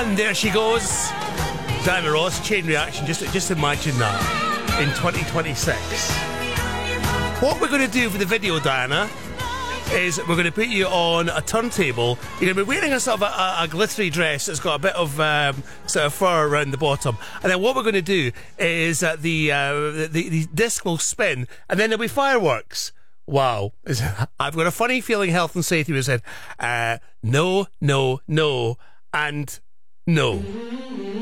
And there she goes. Diana Ross, Chain Reaction. Just imagine that in 2026. What we're going to do for the video, Diana, is we're going to put you on a turntable. You're going to be wearing a sort of a glittery dress that's got a bit of sort of fur around the bottom. And then what we're going to do is the disc will spin, and then there'll be fireworks. Wow. I've got a funny feeling Health and Safety would have said, no, no, no, and no.